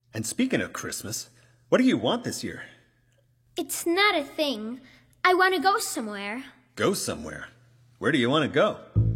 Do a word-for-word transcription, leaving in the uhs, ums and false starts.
And speaking of Christmas, what do you want this year? It's not a thing. I want to go somewhere. Go somewhere? Where do you want to go?